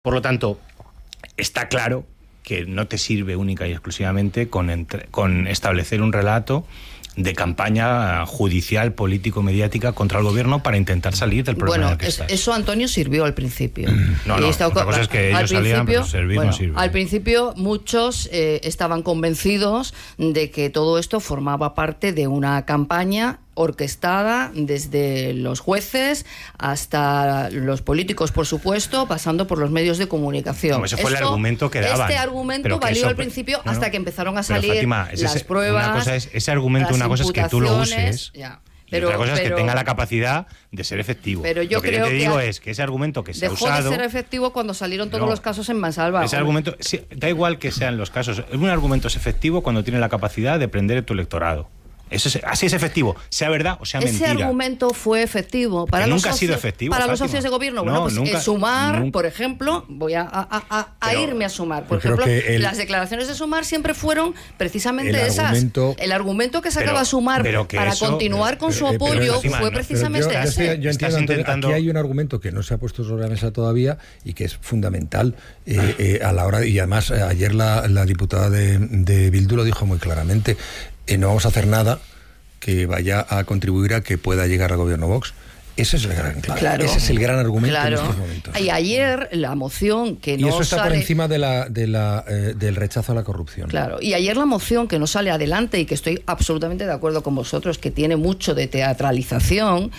Por lo tanto, está claro que no te sirve única y exclusivamente con establecer un relato de campaña judicial, político-mediática contra el gobierno para intentar salir del problema en el que estás. Eso, Antonio, sirvió al principio. Otra cosa es que ellos salían, pero servir no sirve. Al principio muchos estaban convencidos de que todo esto formaba parte de una campaña orquestada desde los jueces hasta los políticos, por supuesto, pasando por los medios de comunicación. No, ese fue el argumento que daban. Este argumento valió al principio hasta que empezaron a salir Fátima, las pruebas. Una cosa es ese argumento, una cosa es que tú lo uses. Pero, otra cosa es que tenga la capacidad de ser efectivo. Pero yo creo que digo es que ese argumento que se ha usado... Dejó de ser efectivo cuando salieron todos los casos en mansalva. Ese argumento, da igual que sean los casos, un argumento es efectivo cuando tiene la capacidad de prender a tu electorado. Así es efectivo, sea verdad o sea mentira. Ese argumento fue efectivo para los nunca socios, ha sido efectivo, para Fátima. Los socios de gobierno. Bueno, pues nunca, Sumar, por ejemplo, voy a irme a Sumar. Por ejemplo, las declaraciones de Sumar siempre fueron precisamente esas. El argumento que sacaba Sumar para continuar con su apoyo fue precisamente ese. Yo entiendo, aquí hay un argumento que no se ha puesto sobre la mesa todavía y que es fundamental a la hora, y además ayer la diputada de Bildu lo dijo muy claramente. No vamos a hacer nada que vaya a contribuir a que pueda llegar al gobierno Vox. Ese es el gran argumento en estos momentos. Y ayer la moción que no sale... Y eso está por encima del rechazo a la corrupción. Claro, y ayer la moción que no sale adelante, y que estoy absolutamente de acuerdo con vosotros, que tiene mucho de teatralización,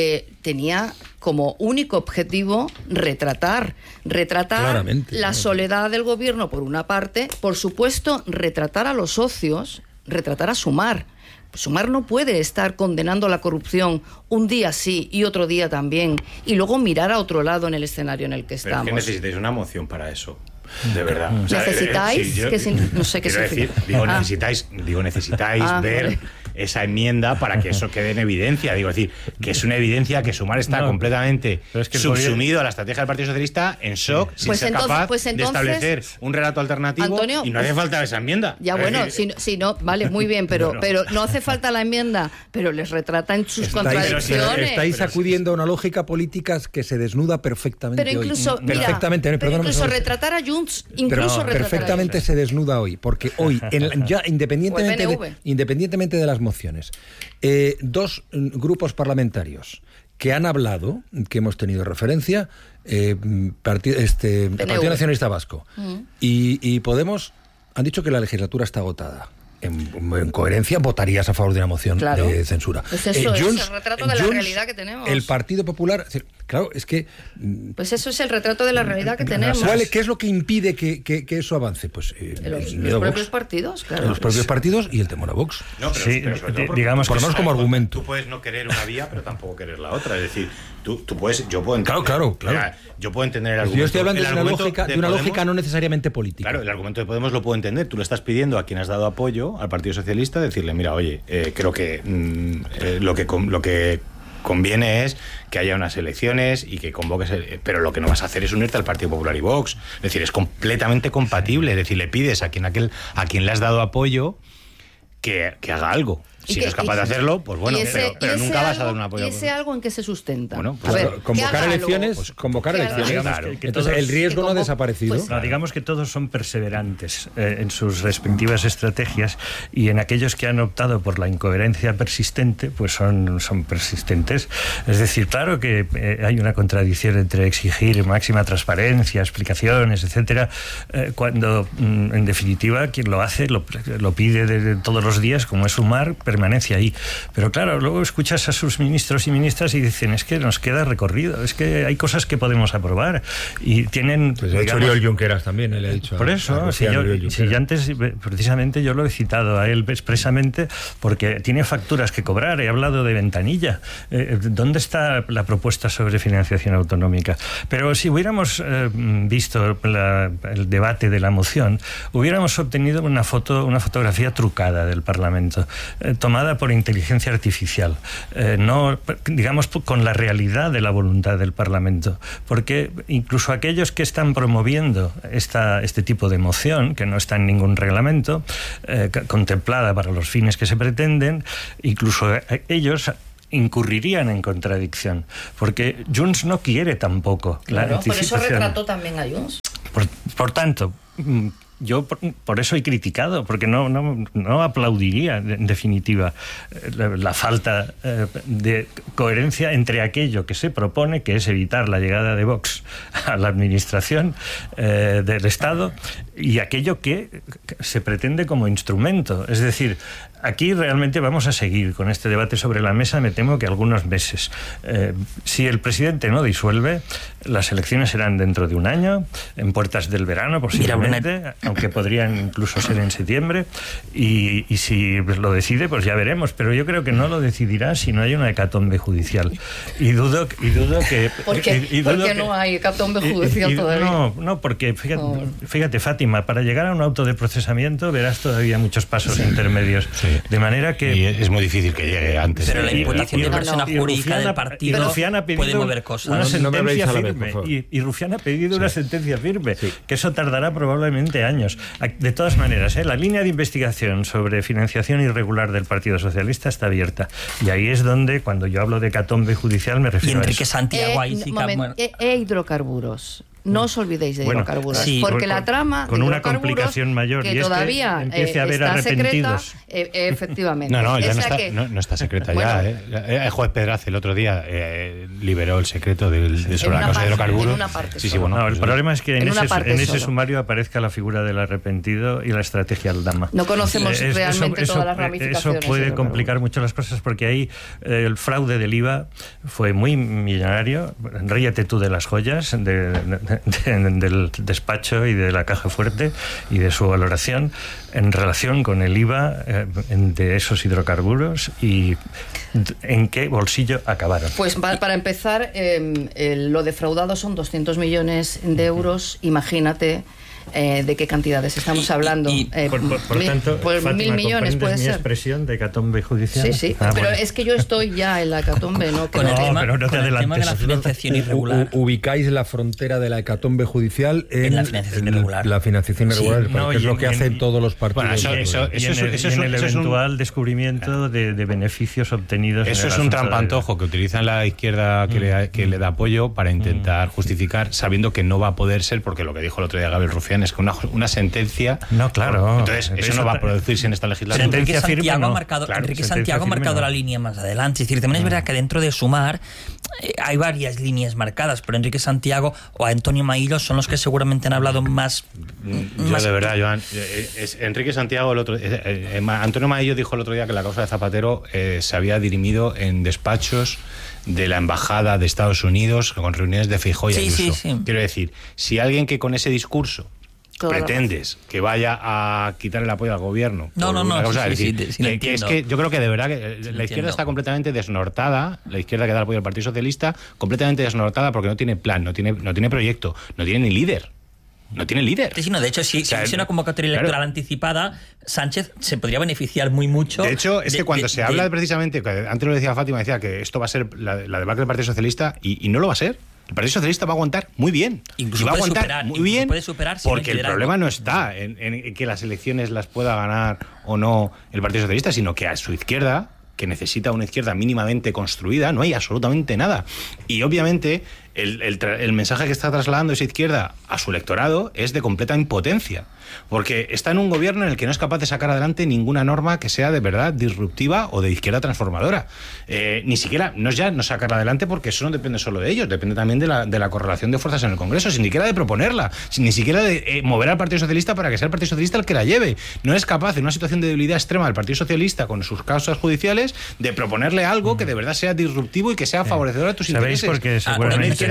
tenía como único objetivo retratar claramente, la soledad del gobierno por una parte, por supuesto retratar a los socios, retratar a Sumar. Sumar no puede estar condenando la corrupción un día sí y otro día también, y luego mirar a otro lado en el escenario en el que estamos. ¿Pero es que necesitáis una moción para eso? De verdad. ¿Necesitáis? No sé qué significa. Necesitáis ver esa enmienda para que eso quede en evidencia. Digo, es decir, que es una evidencia que Sumar está completamente subsumido a la estrategia del Partido Socialista, en shock, sin ser capaz de establecer un relato alternativo, Antonio, y no hace falta esa enmienda. Ya bueno, si no, vale, muy bien, pero no hace falta la enmienda, pero les retrata en sus contradicciones. Estáis acudiendo a una lógica política que se desnuda perfectamente pero incluso, hoy. Perfectamente, pero incluso retratar a Junts, perfectamente se desnuda hoy, porque hoy, ya independientemente de las mociones, dos grupos parlamentarios que han hablado, que hemos tenido referencia, Partido Nacionalista Vasco y Podemos, han dicho que la legislatura está agotada. En coherencia, votarías a favor de una moción de censura. Pues eso es el retrato de la realidad que tenemos. El Partido Popular, claro, es que... Pues eso es el retrato de la realidad que tenemos. ¿Qué es lo que impide que eso avance? Pues los propios partidos, claro. Los propios partidos y el temor a Vox. No, pero digamos por lo menos como argumento. Tú puedes no querer una vía, pero tampoco querer la otra. Es decir, yo puedo entender... Claro. Yo puedo entender el argumento. Yo estoy hablando de una lógica no necesariamente política. Claro, el argumento de Podemos lo puedo entender. Tú le estás pidiendo a quien has dado apoyo, al Partido Socialista, decirle, mira, oye, creo que lo que conviene es que haya unas elecciones y que convoques, pero lo que no vas a hacer es unirte al Partido Popular y Vox. Es decir, es completamente compatible. Es decir, le pides a quien le has dado apoyo que haga algo. Si no es capaz de hacerlo, pues bueno, pero nunca vas a dar un apoyo. ¿Y ese algo en qué se sustenta? Bueno, pues convocar elecciones. Claro. Entonces el riesgo no ha desaparecido. Pues, digamos que todos son perseverantes en sus respectivas estrategias, y en aquellos que han optado por la incoherencia persistente, pues son persistentes. Es decir, claro que hay una contradicción entre exigir máxima transparencia, explicaciones, etcétera, cuando en definitiva quien lo hace lo pide todos los días, como es Sumar, permanencia ahí. Pero claro, luego escuchas a sus ministros y ministras y dicen, es que nos queda recorrido, es que hay cosas que podemos aprobar, y tienen... Pues de hecho Oriol Junqueras también le ha dicho. Por eso, si antes precisamente yo lo he citado a él expresamente, porque tiene facturas que cobrar. He hablado de ventanilla. ¿Dónde está la propuesta sobre financiación autonómica? Pero si hubiéramos visto el debate de la moción, hubiéramos obtenido una fotografía trucada del Parlamento, tomada por inteligencia artificial, no, digamos, con la realidad de la voluntad del Parlamento, porque incluso aquellos que están promoviendo este tipo de moción, que no está en ningún reglamento, contemplada para los fines que se pretenden, incluso ellos incurrirían en contradicción, porque Junts no quiere tampoco la anticipación. Por eso retrató también a Junts. Por tanto, yo por eso he criticado, porque no aplaudiría, en definitiva, la falta de coherencia entre aquello que se propone, que es evitar la llegada de Vox a la administración del Estado, y aquello que se pretende como instrumento. Es decir, aquí realmente vamos a seguir con este debate sobre la mesa, me temo que algunos meses. Si el presidente no disuelve, las elecciones serán dentro de un año, en puertas del verano posiblemente, aunque podrían incluso ser en septiembre, y si lo decide, pues ya veremos, pero yo creo que no lo decidirá si no hay una hecatombe judicial. Y dudo que... ¿Por qué no hay hecatombe judicial todavía? No, porque fíjate, Fátima, para llegar a un auto de procesamiento verás todavía muchos pasos intermedios. Sí. De manera que... Y es muy difícil que llegue antes. Pero la imputación de persona jurídica del partido puede mover cosas. Una sentencia firme. Y Rufián ha pedido una sentencia firme, que eso tardará probablemente años. De todas maneras, la línea de investigación sobre financiación irregular del Partido Socialista está abierta. Y ahí es donde, cuando yo hablo de hecatombe judicial, me refiero a eso. Y Enrique Santiago ahí sí que... hidrocarburos. No os olvidéis de hidrocarburos, sí, porque la trama con una complicación mayor, que y es todavía que empiece a haber arrepentidos. Secreta, efectivamente. No, ya no está secreta ya. El juez Pedraz el otro día liberó el secreto sobre la causa de hidrocarburos. El problema es que en ese sumario aparezca la figura del arrepentido y la estrategia Aldama. No conocemos realmente todas las ramificaciones. Eso puede complicar mucho las cosas, porque ahí el fraude del IVA fue muy millonario. Ríete tú de las joyas, del despacho y de la caja fuerte y de su valoración en relación con el IVA de esos hidrocarburos y en qué bolsillo acabaron. Pues para empezar, lo defraudado son 200 millones de euros. Imagínate de qué cantidades estamos hablando. Por tanto, pues Fátima, 1.000 millones puede ser. Expresión de hecatombe judicial. Sí, pero es que yo estoy ya en la hecatombe, ¿no? Con el tema de la financiación irregular. Ubicáis la frontera de la hecatombe judicial en la financiación irregular. La financiación irregular, que es lo que hacen todos los partidos. Eso es el eventual descubrimiento de beneficios obtenidos. Eso es un trampantojo que utiliza la izquierda que le da apoyo para intentar justificar, sabiendo que no va a poder ser, porque lo que dijo el otro día Gabriel Rufián es que una sentencia... No, claro. Entonces, eso no va a producirse en esta legislatura. Enrique Santiago ha marcado la línea más adelante. Es decir, también es verdad que dentro de Sumar hay varias líneas marcadas, pero Enrique Santiago o Antonio Maillo son los que seguramente han hablado más... De verdad, Joan, Enrique Santiago, Antonio Maillo dijo el otro día que la causa de Zapatero se había dirimido en despachos de la embajada de Estados Unidos con reuniones de Feijóo y Ayuso. Sí. Quiero decir, si alguien que con ese discurso pretendes que vaya a quitar el apoyo al gobierno. Es que yo creo que de verdad que la izquierda está completamente desnortada, la izquierda que da apoyo al Partido Socialista, completamente desnortada porque no tiene plan, no tiene proyecto, no tiene ni líder. No tiene líder. Sí, de hecho, si hubiese una convocatoria electoral anticipada, Sánchez se podría beneficiar muy mucho. De hecho, es que cuando se habla precisamente, antes lo decía Fátima, decía que esto va a ser la debacle del Partido Socialista, y no lo va a ser. El Partido Socialista va a aguantar muy bien. Incluso y va a aguantar superar, muy bien, puede superar porque el problema no está en que las elecciones las pueda ganar o no el Partido Socialista, sino que a su izquierda, que necesita una izquierda mínimamente construida, no hay absolutamente nada. Y obviamente el mensaje que está trasladando esa izquierda a su electorado es de completa impotencia, porque está en un gobierno en el que no es capaz de sacar adelante ninguna norma que sea de verdad disruptiva o de izquierda transformadora. Ni siquiera, no sacarla adelante, porque eso no depende solo de ellos, depende también de la correlación de fuerzas en el Congreso, sin siquiera de proponerla, ni siquiera de mover al Partido Socialista para que sea el Partido Socialista el que la lleve. No es capaz, en una situación de debilidad extrema del Partido Socialista con sus causas judiciales, de proponerle algo que de verdad sea disruptivo y que sea favorecedor a tus intereses. ¿Sabéis por qué? Seguramente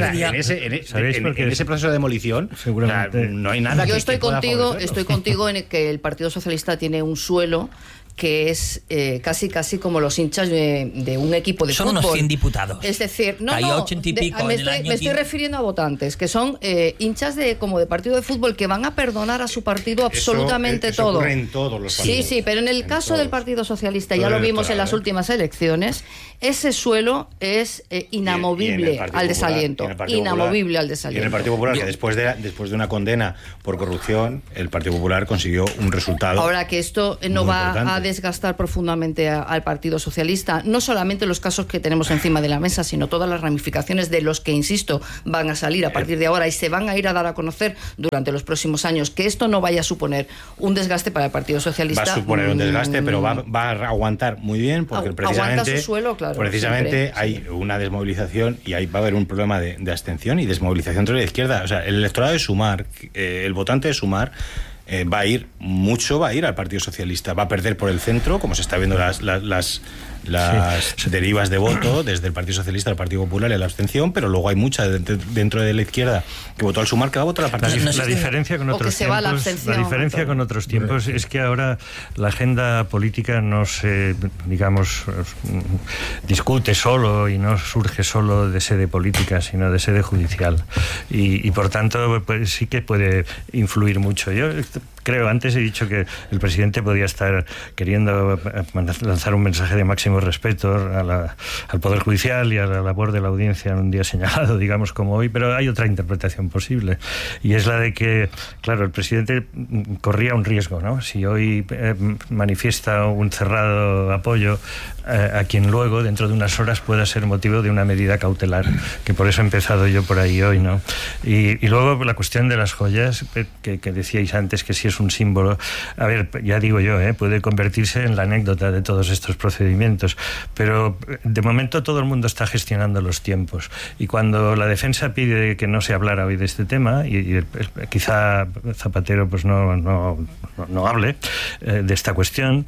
en ese proceso de demolición, no hay nada. Yo estoy contigo en que el Partido Socialista tiene un suelo que es casi como los hinchas de un equipo de fútbol. Son unos 100 diputados. Es decir, me estoy refiriendo a votantes, que son hinchas de partido de fútbol, que van a perdonar a su partido absolutamente todo. Ocurre en todos los partidos. Sí, pero en el caso del Partido Socialista, ya lo vimos en las últimas elecciones, ese suelo es inamovible al desaliento. Inamovible al desaliento. Y en el Partido Popular, que después de una condena por corrupción, el Partido Popular consiguió un resultado. Ahora que esto no va a desgastar profundamente al Partido Socialista, no solamente los casos que tenemos encima de la mesa, sino todas las ramificaciones de los que, insisto, van a salir a partir de ahora y se van a ir a dar a conocer durante los próximos años, que esto no vaya a suponer un desgaste para el Partido Socialista. Va a suponer un desgaste, pero va a aguantar muy bien, porque precisamente, su suelo, claro, precisamente hay una desmovilización y ahí va a haber un problema de abstención y desmovilización entre la izquierda. O sea, el electorado de Sumar, el votante de Sumar, va a ir al Partido Socialista, va a perder por el centro, como se está viendo las derivas de voto desde el Partido Socialista al Partido Popular y la abstención, pero luego hay mucha dentro de la izquierda que votó al Sumar que va a votar al Partido Socialista. La diferencia con otros tiempos, es que ahora la agenda política no se, digamos, discute solo y no surge solo de sede política, sino de sede judicial, y por tanto pues, sí que puede influir mucho. Yo creo, antes he dicho que el presidente podía estar queriendo lanzar un mensaje de máximo respeto al Poder Judicial y a la labor de la audiencia en un día señalado, digamos, como hoy, pero hay otra interpretación posible, y es la de que, claro, el presidente corría un riesgo, ¿no? Si hoy manifiesta un cerrado apoyo a quien luego, dentro de unas horas, pueda ser motivo de una medida cautelar, que por eso he empezado yo por ahí hoy, ¿no? Y luego la cuestión de las joyas, que decíais antes, que si es un símbolo. A ver, ya digo yo, puede convertirse en la anécdota de todos estos procedimientos, pero de momento todo el mundo está gestionando los tiempos, y cuando la defensa pide que no se hablara hoy de este tema, y quizá Zapatero pues no hable de esta cuestión,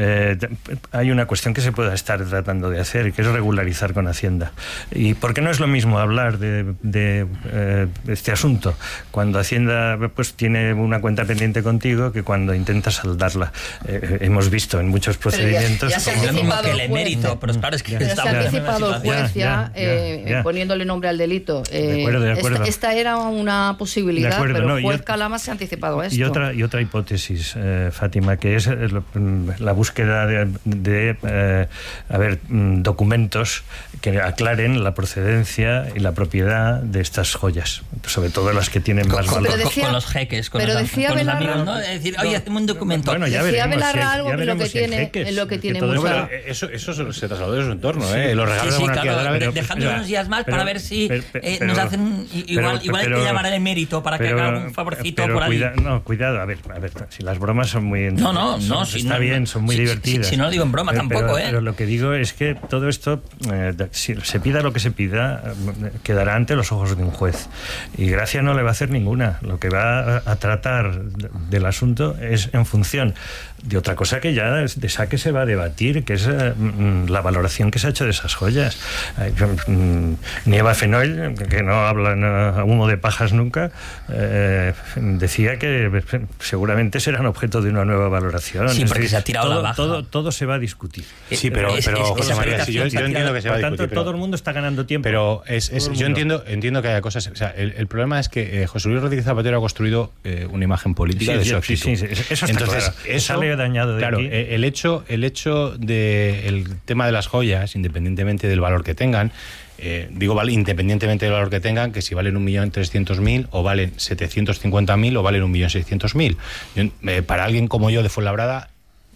hay una cuestión que se pueda estar tratando de hacer, que es regularizar con Hacienda. Y porque no es lo mismo hablar de este asunto cuando Hacienda pues tiene una cuenta pendiente contigo que cuando intentas saldarla. Hemos visto en muchos procedimientos ya se ha anticipado el emérito, pero claro, es que se ha anticipado el juez poniéndole nombre al delito. De acuerdo. Esta era una posibilidad, pero el juez Calama se ha anticipado a esto. Y otra hipótesis, Fátima, que es la búsqueda de documentos que aclaren la procedencia y la propiedad de estas joyas, sobre todo las que tienen más valor. Con los jeques, con los amigos, ¿no? Es decir, oye, hacemos un documento. Bueno, ya decía Belarra algo en lo que tiene mucha... Eso se trasladó de su entorno, los regalos de la monarquía árabe. Dejando unos días más para ver si nos hacen igual hay que llamar al emérito para que haga un favorcito por ahí. Cuidado, a ver, si las bromas son muy... Está bien, son muy divertidas. Si no lo digo en broma tampoco, Pero lo que digo es que todo esto, si se pida lo que se pida, quedará ante los ojos de un juez. Y gracia no le va a hacer ninguna. Lo que va a tratar del asunto es en función de otra cosa que ya de saque se va a debatir, que es la valoración que se ha hecho de esas joyas. Nieva Fenoll, que no habla a humo de pajas nunca, decía que seguramente serán objeto de una nueva valoración. Sí, porque se ha tirado la baja. Todo se va a discutir. Sí, pero José María, yo entiendo que se va a discutir. Todo el mundo está ganando tiempo. Pero yo entiendo que haya cosas... O sea, el problema es que José Luis Rodríguez Zapatero ha construido una imagen política de su actitud. Sí, eso está claro. Eso le ha dañado de aquí. El hecho del tema de las joyas, independientemente del valor que tengan, independientemente del valor que tengan, que si valen 1.300.000 o valen 750.000 o valen 1.600.000. Para alguien como yo de Fuenlabrada,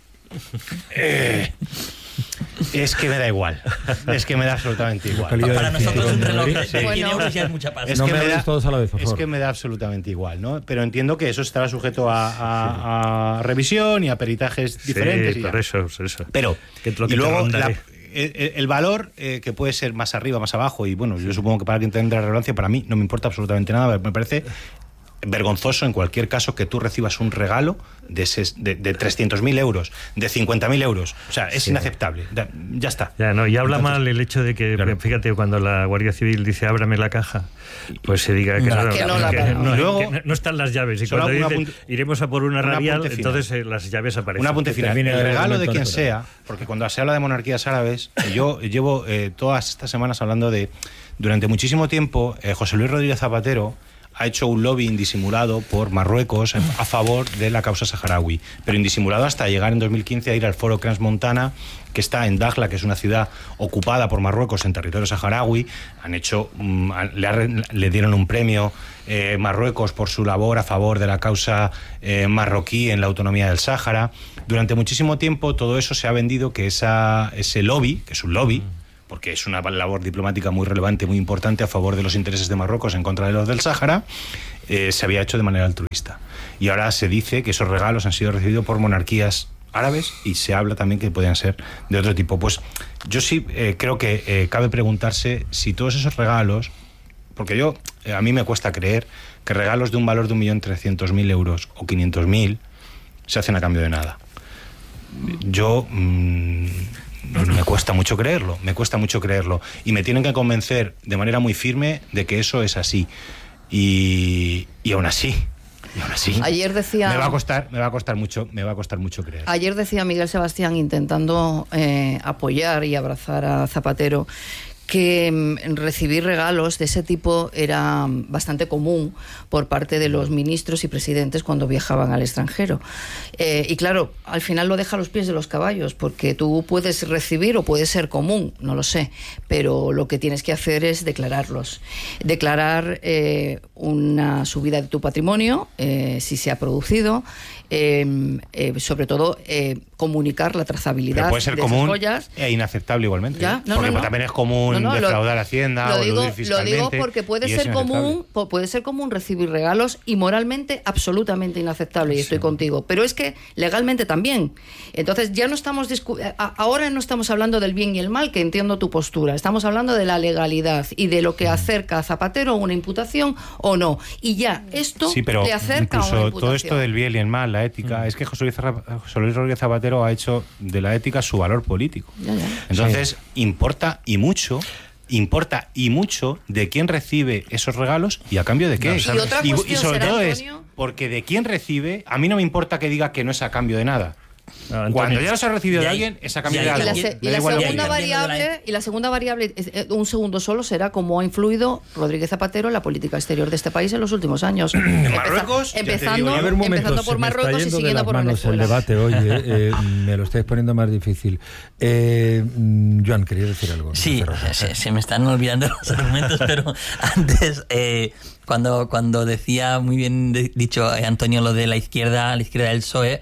es que me da igual. Es que me da absolutamente igual. Para nosotros un reloj de 100 euros ya es mucha pasta. Es que me da absolutamente igual, ¿no? Pero entiendo que eso estará sujeto a revisión y a peritajes diferentes. Sí, por eso. Pero, y luego el valor que puede ser más arriba, más abajo, y bueno, yo supongo que para alguien tendrá relevancia, para mí no me importa absolutamente nada, me parece vergonzoso en cualquier caso que tú recibas un regalo de 300.000 euros, de 50.000 euros. O sea, es inaceptable. Ya está. Y habla mal el hecho de que, claro, fíjate, cuando la Guardia Civil dice ábrame la caja, pues se diga que no están las llaves. Y cuando dice iremos a por una radial, entonces las llaves aparecen. Un apunte final. El regalo de quien sea, porque cuando se habla de monarquías árabes, yo llevo todas estas semanas hablando de... Durante muchísimo tiempo, José Luis Rodríguez Zapatero ha hecho un lobby indisimulado por Marruecos a favor de la causa saharaui, pero indisimulado hasta llegar en 2015 a ir al foro Crans-Montana, que está en Dakhla, que es una ciudad ocupada por Marruecos en territorio saharaui. Le dieron un premio Marruecos por su labor a favor de la causa marroquí en la autonomía del Sáhara. Durante muchísimo tiempo todo eso se ha vendido que ese lobby, que es un lobby, porque es una labor diplomática muy relevante, muy importante a favor de los intereses de Marruecos en contra de los del Sáhara, se había hecho de manera altruista. Y ahora se dice que esos regalos han sido recibidos por monarquías árabes y se habla también que podían ser de otro tipo. Pues yo sí creo que cabe preguntarse si todos esos regalos, porque a mí me cuesta creer que regalos de un valor de 1.300.000 euros o 500.000 se hacen a cambio de nada. Me cuesta mucho creerlo, y me tienen que convencer de manera muy firme de que eso es así, y aún así ayer decía, me va a costar mucho creer. Ayer decía Miguel Sebastián, intentando apoyar y abrazar a Zapatero, que recibir regalos de ese tipo era bastante común por parte de los ministros y presidentes cuando viajaban al extranjero. Y claro, al final lo deja a los pies de los caballos, porque tú puedes recibir o puede ser común, no lo sé, pero lo que tienes que hacer es declararlos. Declarar una subida de tu patrimonio, si se ha producido, sobre todo comunicar la trazabilidad. Pero puede ser de común esas joyas. e inaceptable igualmente. ¿Ya? Porque también es común defraudar a Hacienda o eludir fiscalmente. Lo digo porque puede ser común recibir regalos y moralmente absolutamente inaceptable, y estoy contigo. Pero es que legalmente también. Entonces ya no estamos ahora no estamos hablando del bien y el mal, que entiendo tu postura. Estamos hablando de la legalidad y de lo que acerca a Zapatero una imputación o no. Y ya esto le acerca a una imputación. Todo esto del bien y el mal, la ética, es que José Luis Rodríguez Zapatero ha hecho de la ética su valor político. Entonces, importa y mucho de quién recibe esos regalos y a cambio de qué. Y sobre todo Antonio, es porque de quién recibe, a mí no me importa que diga que no es a cambio de nada. No, Antonio, cuando ya los ha recibido de alguien, es a cambio de algo. Y la segunda variable, un segundo solo, será cómo ha influido Rodríguez Zapatero en la política exterior de este país en los últimos años. Marruecos, empezando por Marruecos y siguiendo por Venezuela. El debate hoy, me lo estáis poniendo más difícil. Joan, quería decir algo. Sí, se me están olvidando los argumentos, pero antes, cuando decía muy bien dicho Antonio lo de la izquierda del PSOE,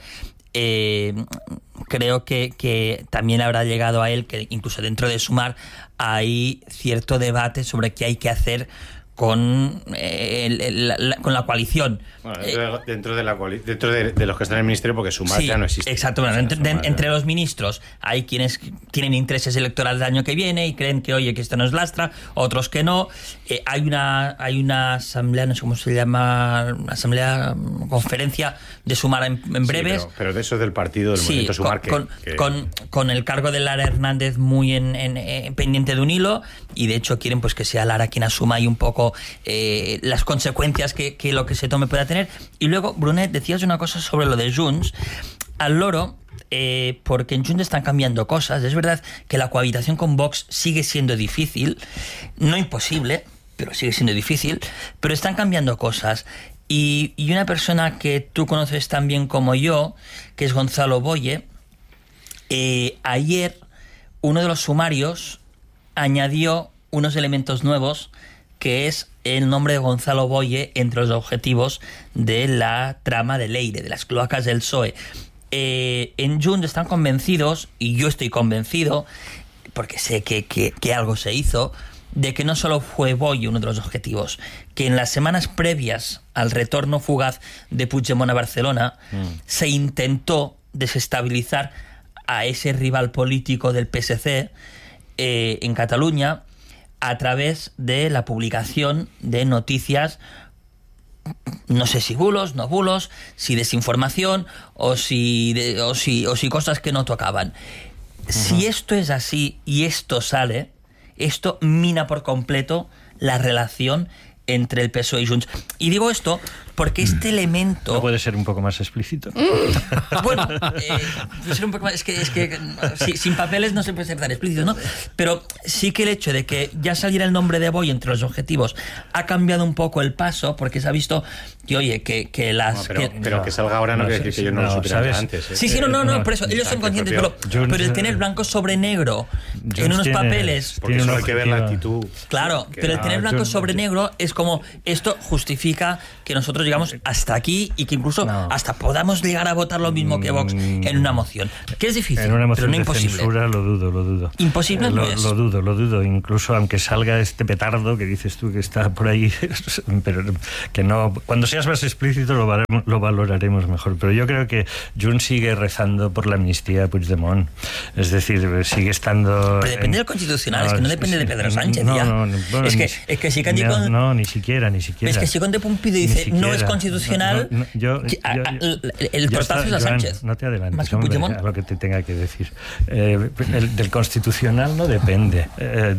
creo que también habrá llegado a él que incluso dentro de Sumar hay cierto debate sobre qué hay que hacer con la coalición. Bueno, dentro de los que están en el ministerio, porque Sumar ya no existe. Exacto. Bueno, entre los ministros hay quienes tienen intereses electorales del año que viene y creen que, oye, que esto nos lastra, otros que no. Hay una asamblea, no sé cómo se llama, conferencia de Sumar en breves. Sí, pero de eso es del partido del movimiento Sumar. Con el cargo de Lara Hernández muy en pendiente de un hilo, y de hecho quieren pues que sea Lara quien asuma ahí un poco las consecuencias que lo que se tome pueda tener. Y luego, Brunet, decías una cosa sobre lo de Junts al loro, porque en Junts están cambiando cosas. Es verdad que la cohabitación con Vox sigue siendo difícil, no imposible, pero sigue siendo difícil, pero están cambiando cosas. Y una persona que tú conoces tan bien como yo, que es Gonzalo Boye, ayer uno de los sumarios añadió unos elementos nuevos, que es el nombre de Gonzalo Boye entre los objetivos de la trama de Leire, de las cloacas del PSOE. En Junts están convencidos, y yo estoy convencido, porque sé que algo se hizo, de que no solo fue Boye uno de los objetivos, que en las semanas previas al retorno fugaz de Puigdemont a Barcelona se intentó desestabilizar a ese rival político del PSC en Cataluña, a través de la publicación de noticias, no sé si bulos, no bulos, si desinformación o si cosas que no tocaban. Si esto es así y esto sale, esto mina por completo la relación entre el PSOE y Junts. Y digo esto porque este elemento... ¿No puede ser un poco más explícito? Bueno, puede ser un poco más... Es que sin papeles no se puede ser tan explícito, ¿no? Pero sí que el hecho de que ya saliera el nombre de Boye entre los objetivos ha cambiado un poco el paso, porque se ha visto que, oye, que las... pero que salga ahora no quiere decir que yo no lo supiera antes. Sí, no, por eso, ellos son conscientes, pero el tener blanco sobre negro en unos papeles... Porque eso hay que ver la actitud. Claro, pero el tener blanco sobre negro es como, esto justifica que nosotros llegamos hasta aquí y que incluso hasta podamos llegar a votar lo mismo que Vox en una moción. Que es difícil, en una moción pero no de imposible. Censura, lo dudo. Imposible no es. Lo dudo, incluso aunque salga este petardo que dices tú que está por ahí, pero que no... Cuando seas más explícito lo valoraremos mejor. Pero yo creo que Junts sigue rezando por la amnistía a Puigdemont. Es decir, sigue estando... Pero depende del Constitucional, es que no depende de Pedro Sánchez. Bueno, es que si Candy no, ni siquiera. Es que si Conde Pumpido dice no es constitucional, el portazo es a Sánchez. No te adelantes, hombre, a lo que te tenga que decir. Del Constitucional no depende.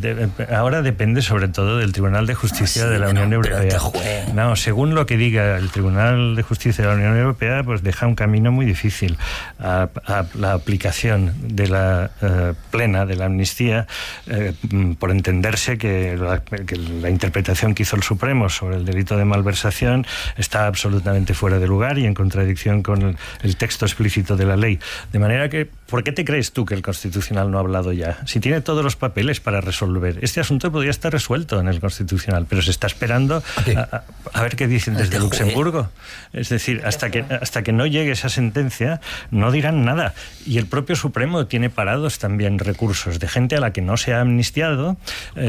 Ahora depende sobre todo del Tribunal de Justicia de la Unión Europea. No, según lo que diga el Tribunal de Justicia de la Unión Europea, pues deja un camino muy difícil a la aplicación de la plena de la amnistía, por entenderse que la interpretación que hizo el Supremo sobre el delito de malversación está absolutamente fuera de lugar y en contradicción con el texto explícito de la ley. De manera que, ¿por qué te crees tú que el Constitucional no ha hablado ya? Si tiene todos los papeles para resolver. Este asunto podría estar resuelto en el Constitucional, pero se está esperando a ver qué dicen desde Luxemburgo. Es decir, hasta que no llegue esa sentencia, no dirán nada. Y el propio Supremo tiene parados también recursos de gente a la que no se ha amnistiado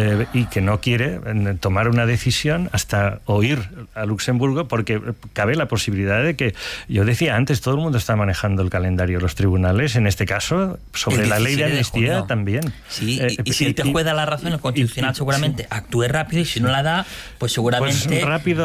y que no quiere tomar una decisión hasta oír a Luxemburgo, porque cabe la posibilidad de que, yo decía antes, todo el mundo está manejando el calendario de los tribunales, en este caso, sobre la ley de amnistía también. Sí, y si te juega la razón, el Constitucional seguramente actúe rápido, y si no la da, pues seguramente pues rápido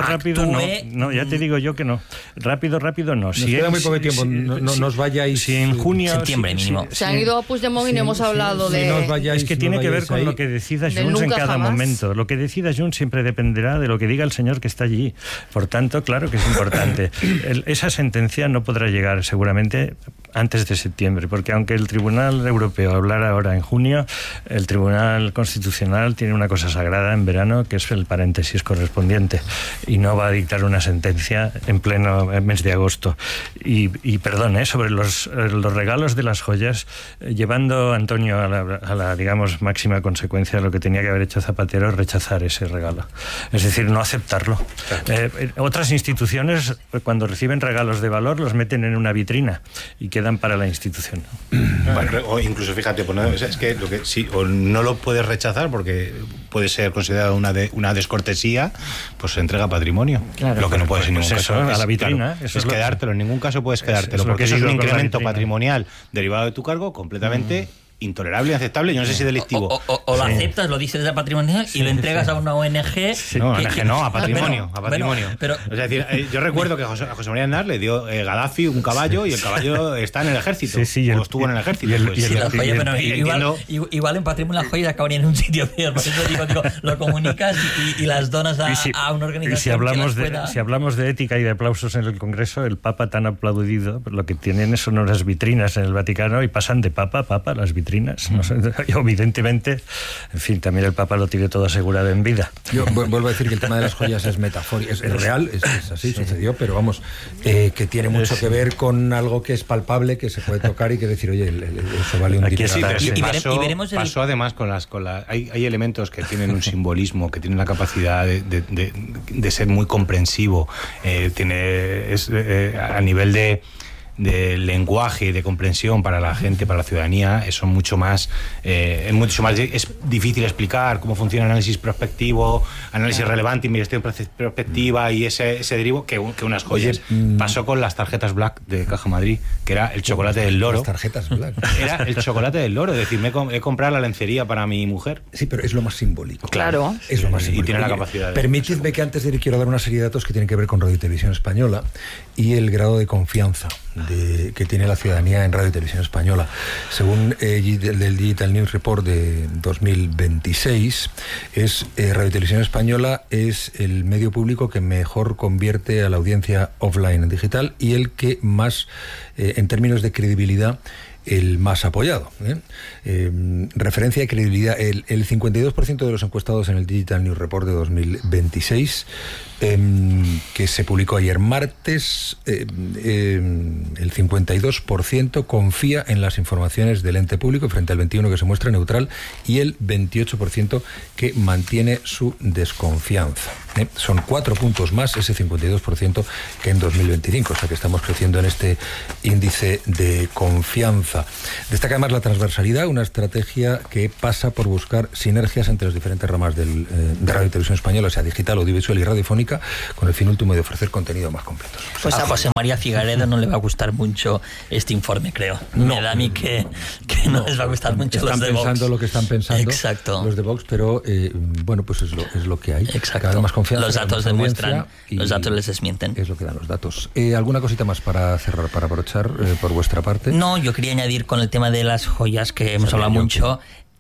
no, ya te digo yo que no. Rápido no. Nos queda muy poco tiempo, no os vayáis. Si en junio... Septiembre mínimo. Se han ido a Puigdemont y no hemos hablado de... No os vayáis, es que tiene que ver con lo que decida Junts en cada momento. Lo que decida Junts siempre dependerá de lo que diga el señor que está allí. Por tanto, claro que es importante. Esa sentencia no podrá llegar seguramente antes de septiembre, porque aunque el Tribunal Europeo hablara ahora en junio, el Tribunal Constitucional tiene una cosa sagrada en verano, que es el paréntesis correspondiente, y no va a dictar una sentencia en pleno mes de agosto. Y perdón, sobre los regalos de las joyas, llevando a Antonio a la digamos, máxima consecuencia, lo que tenía que haber hecho Zapatero es rechazar ese regalo. Es decir, no aceptarlo. Otras instituciones, cuando reciben regalos de valor, los meten en una vitrina y quedan para la institución. Bueno, o incluso, fíjate, pues es que lo que sí, o no lo puedes rechazar porque puede ser considerado una descortesía, pues se entrega patrimonio. Claro. Lo que no puedes en ningún caso a la vitrina. Claro, es quedártelo, en ningún caso puedes quedártelo, porque eso es un incremento patrimonial derivado de tu cargo completamente intolerable, inaceptable, yo no sé si delictivo. O lo aceptas, lo dices de patrimonial y lo entregas a una ONG. No, a patrimonio. Pero, es decir, yo recuerdo que a José María Aznar le dio Gaddafi un caballo y el caballo está en el ejército. O estuvo en el ejército. Igual en patrimonio la joya acabaría en un sitio peor. Por eso digo, lo comunicas y las donas a una organización. Y si hablamos de ética y de aplausos en el Congreso, el Papa tan aplaudido, lo que tienen son unas vitrinas en el Vaticano y pasan de Papa a las vitrinas. No sé, evidentemente, en fin, también el Papa lo tiene todo asegurado en vida. Yo vuelvo a decir que el tema de las joyas es metafórico, es real, es así, sucedió, pero vamos, que tiene mucho que ver con algo que es palpable, que se puede tocar y que decir, oye, eso vale un dinero. Pasó además con las hay elementos que tienen un simbolismo, que tienen la capacidad de ser muy comprensivo, a nivel de lenguaje y de comprensión para la gente, para la ciudadanía, es mucho más es difícil explicar cómo funciona el análisis prospectivo, análisis relevante, investigación prospectiva y ese derivo que unas joyas. Pasó con las tarjetas Black de Caja Madrid, que era el chocolate del loro. Las tarjetas Black. Era el chocolate del loro, es decir, he comprado la lencería para mi mujer. Sí, pero es lo más simbólico. Claro. Es lo más simbólico. Y tiene la capacidad de... Permitidme que antes de ir quiero dar una serie de datos que tienen que ver con Radio y Televisión Española y el grado de confianza que tiene la ciudadanía en Radio y Televisión Española. Según el Digital News Report de 2026, Radio y Televisión Española es el medio público que mejor convierte a la audiencia offline en digital y el que más, en términos de credibilidad, el más apoyado. Referencia de credibilidad, el 52% de los encuestados en el Digital News Report de 2026, que se publicó ayer martes, el 52% confía en las informaciones del ente público frente al 21% que se muestra neutral y el 28% que mantiene su desconfianza. Son 4 puntos más ese 52% que en 2025, o sea que estamos creciendo en este índice de confianza. Destaca además la transversalidad, una estrategia que pasa por buscar sinergias entre las diferentes ramas de Radio y Televisión Española, o sea, digital, audiovisual y radiofónica, con el fin último de ofrecer contenido más completo. Pues a José María Figaredo no le va a gustar mucho este informe, creo. Me da a mí que no les va a gustar mucho los de Vox. Están pensando lo que están pensando. Exacto. Los de Vox, pero bueno, pues es lo que hay. Exacto. Cada vez más confianza. Los datos demuestran, los datos les desmienten. Es lo que dan los datos. ¿Alguna cosita más para cerrar, para aprovechar por vuestra parte? No, yo quería añadir con el tema de las joyas, que hemos hablado mucho,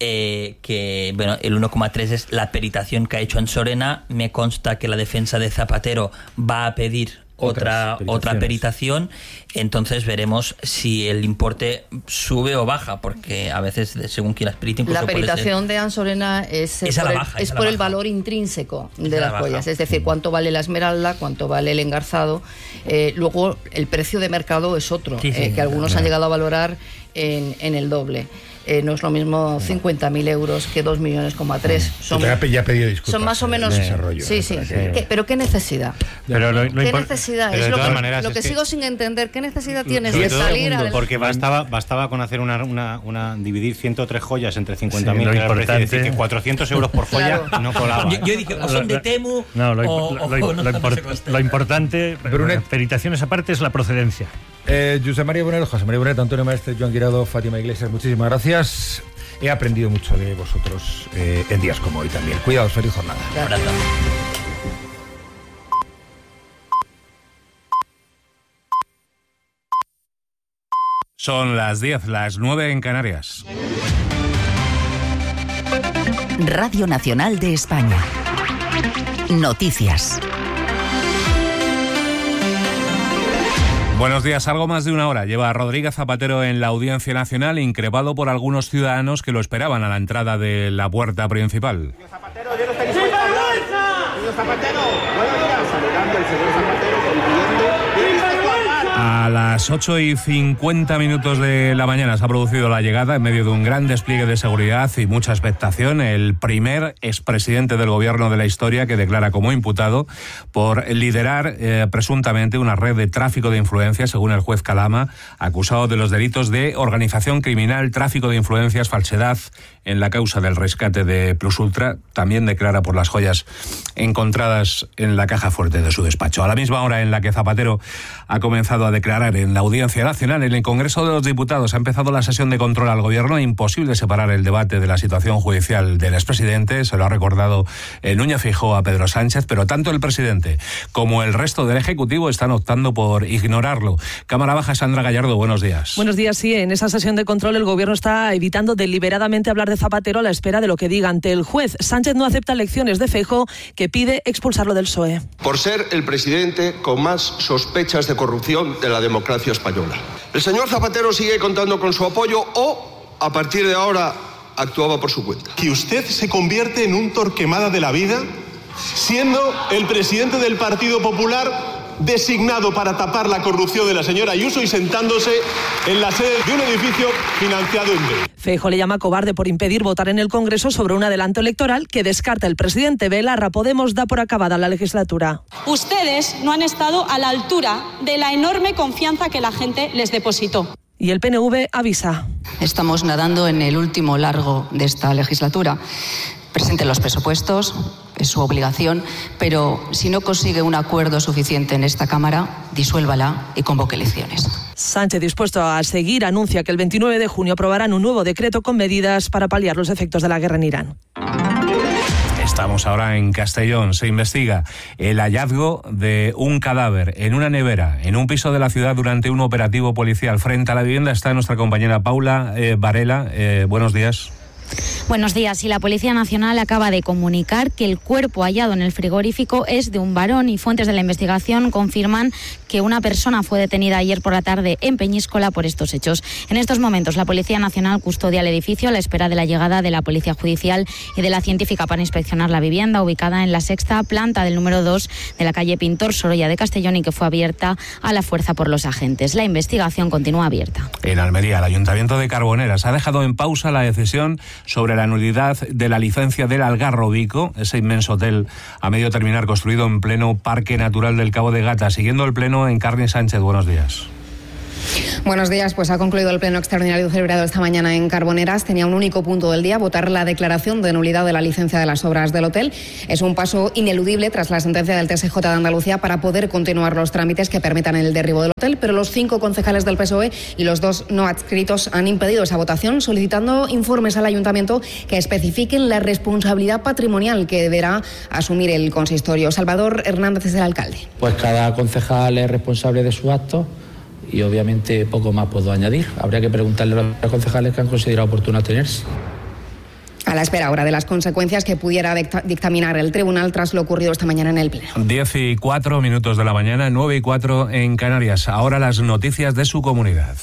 que bueno, el 1,3 es la peritación que ha hecho Ansorena. Me consta que la defensa de Zapatero va a pedir otra peritación, entonces veremos si el importe sube o baja, porque a veces según quien las perita, incluso la peritación de Ansorena es por el valor intrínseco de las joyas, es decir, cuánto vale la esmeralda, cuánto vale el engarzado. Luego el precio de mercado es otro, que algunos han llegado a valorar en el doble. No es lo mismo 50.000 euros que 2,3 millones. Ya he pedido disculpas. Son más o menos. Sí. Pero ¿qué necesidad? ¿Qué necesidad? Pero es lo que sigo sin entender. ¿Qué necesidad tienes de salir adelante? Porque bastaba con hacer dividir 103 joyas entre 50.000 y decir que 400 euros por joya no colaba. Yo dije, o son de Temu. No, lo importante, peritaciones aparte, es la procedencia. José María Bonet, Antonio Maestre, Joan Guirado, Fátima Iglesias, muchísimas gracias. He aprendido mucho de vosotros en días como hoy también. Cuidaos, feliz jornada. Gracias. Son las 10, las 9 en Canarias. Radio Nacional de España. Noticias. Buenos días. Algo más de una hora lleva a Rodríguez Zapatero en la Audiencia Nacional, increpado por algunos ciudadanos que lo esperaban a la entrada de la puerta principal. Señor Zapatero, ya no está dispuesto a hablar. Señor Zapatero, buenos días. Saludando al señor Zapatero, pidiendo a las 8:50 de la mañana se ha producido la llegada en medio de un gran despliegue de seguridad y mucha expectación. El primer expresidente del gobierno de la historia que declara como imputado por liderar presuntamente una red de tráfico de influencias, según el juez Calama, acusado de los delitos de organización criminal, tráfico de influencias, falsedad en la causa del rescate de Plus Ultra. También declara por las joyas encontradas en la caja fuerte de su despacho. A la misma hora en la que Zapatero ha comenzado a declarar en la Audiencia Nacional, en el Congreso de los Diputados ha empezado la sesión de control al Gobierno. Imposible separar el debate de la situación judicial del expresidente, se lo ha recordado Núñez Feijóo a Pedro Sánchez, pero tanto el presidente como el resto del Ejecutivo están optando por ignorarlo. Cámara Baja, Sandra Gallardo, buenos días. Buenos días, sí. En esa sesión de control el Gobierno está evitando deliberadamente hablar de Zapatero a la espera de lo que diga ante el juez. Sánchez no acepta lecciones de Feijóo, que pide expulsarlo del PSOE. Por ser el presidente con más sospechas de corrupción de la democracia española. El señor Zapatero sigue contando con su apoyo o, a partir de ahora, actuaba por su cuenta. Que usted se convierte en un Torquemada de la vida, siendo el presidente del Partido Popular designado para tapar la corrupción de la señora Ayuso y sentándose en la sede de un edificio financiado en B. Feijóo le llama cobarde por impedir votar en el Congreso sobre un adelanto electoral que descarta el presidente. Belarra, Podemos da por acabada la legislatura. Ustedes no han estado a la altura de la enorme confianza que la gente les depositó. Y el PNV avisa. Estamos nadando en el último largo de esta legislatura. Presenten los presupuestos, es su obligación, pero si no consigue un acuerdo suficiente en esta Cámara, disuélvala y convoque elecciones. Sánchez, dispuesto a seguir, anuncia que el 29 de junio aprobarán un nuevo decreto con medidas para paliar los efectos de la guerra en Irán. Estamos ahora en Castellón. Se investiga el hallazgo de un cadáver en una nevera, en un piso de la ciudad durante un operativo policial. Frente a la vivienda está nuestra compañera Paula Varela. Buenos días. Buenos días. Y la Policía Nacional acaba de comunicar que el cuerpo hallado en el frigorífico es de un varón y fuentes de la investigación confirman que una persona fue detenida ayer por la tarde en Peñíscola por estos hechos. En estos momentos la Policía Nacional custodia el edificio a la espera de la llegada de la Policía Judicial y de la científica para inspeccionar la vivienda ubicada en la 6ª planta del número 2 de la calle Pintor Sorolla de Castellón y que fue abierta a la fuerza por los agentes. La investigación continúa abierta. En Almería, el Ayuntamiento de Carboneras ha dejado en pausa la decisión sobre la nulidad de la licencia del Algarrobico, ese inmenso hotel a medio terminar construido en pleno Parque Natural del Cabo de Gata. Siguiendo el pleno, Encarni Sánchez, buenos días. Buenos días, pues ha concluido el pleno extraordinario celebrado esta mañana en Carboneras. Tenía un único punto del día, votar la declaración de nulidad de la licencia de las obras del hotel. Es un paso ineludible tras la sentencia del TSJ de Andalucía para poder continuar los trámites que permitan el derribo del hotel, pero los 5 concejales del PSOE y los 2 no adscritos han impedido esa votación, solicitando informes al ayuntamiento que especifiquen la responsabilidad patrimonial que deberá asumir el consistorio. Salvador Hernández es el alcalde. Pues cada concejal es responsable de sus actos y obviamente poco más puedo añadir. Habría que preguntarle a los concejales que han considerado oportuno abstenerse. A la espera ahora de las consecuencias que pudiera dictaminar el tribunal tras lo ocurrido esta mañana en el pleno. 10:04 de la mañana, 9:04 en Canarias. Ahora las noticias de su comunidad.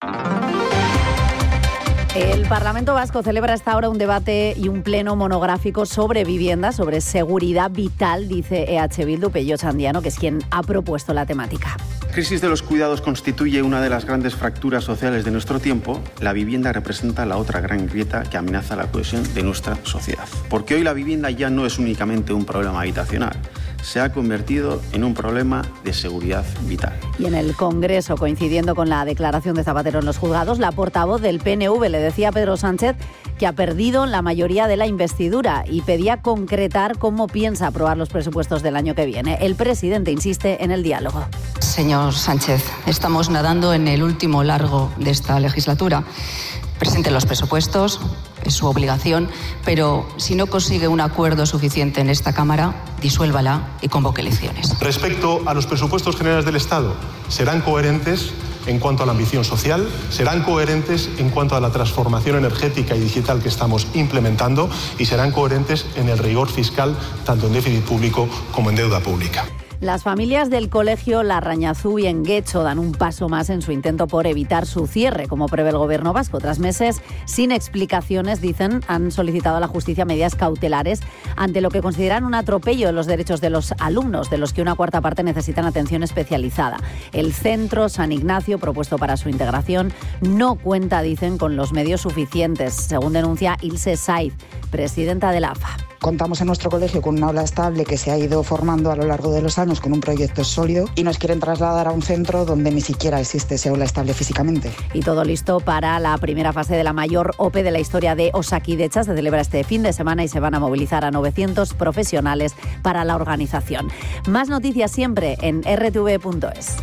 El Parlamento Vasco celebra hasta ahora un debate y un pleno monográfico sobre vivienda, sobre seguridad vital, dice EH Bildu, Pello Chandiano, que es quien ha propuesto la temática. La crisis de los cuidados constituye una de las grandes fracturas sociales de nuestro tiempo. La vivienda representa la otra gran grieta que amenaza la cohesión de nuestra sociedad. Porque hoy la vivienda ya no es únicamente un problema habitacional, se ha convertido en un problema de seguridad vital. Y en el Congreso, coincidiendo con la declaración de Zapatero en los juzgados, la portavoz del PNV le decía a Pedro Sánchez que ha perdido la mayoría de la investidura y pedía concretar cómo piensa aprobar los presupuestos del año que viene. El presidente insiste en el diálogo. Señor Sánchez, estamos nadando en el último largo de esta legislatura. Presente los presupuestos, es su obligación, pero si no consigue un acuerdo suficiente en esta Cámara, disuélvala y convoque elecciones. Respecto a los presupuestos generales del Estado, serán coherentes en cuanto a la ambición social, serán coherentes en cuanto a la transformación energética y digital que estamos implementando y serán coherentes en el rigor fiscal, tanto en déficit público como en deuda pública. Las familias del colegio Larrañazú y en Guecho dan un paso más en su intento por evitar su cierre, como prevé el gobierno vasco. Tras meses sin explicaciones, dicen, han solicitado a la justicia medidas cautelares ante lo que consideran un atropello de los derechos de los alumnos, de los que una cuarta parte necesitan atención especializada. El centro San Ignacio, propuesto para su integración, no cuenta, dicen, con los medios suficientes, según denuncia Ilse Saiz, presidenta de la AFA. Contamos en nuestro colegio con una aula estable que se ha ido formando a lo largo de los años con un proyecto sólido y nos quieren trasladar a un centro donde ni siquiera existe ese aula estable físicamente. Y todo listo para la primera fase de la mayor OPE de la historia de Osakidetza. Se celebra este fin de semana y se van a movilizar a 900 profesionales para la organización. Más noticias siempre en rtv.es.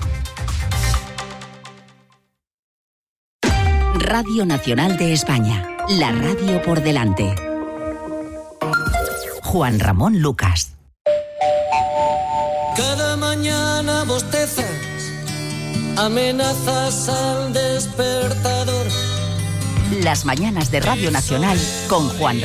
Radio Nacional de España, la radio por delante. Juan Ramón Lucas. Cada mañana bostezas, amenazas al despertador. Las mañanas de Radio Nacional con Juan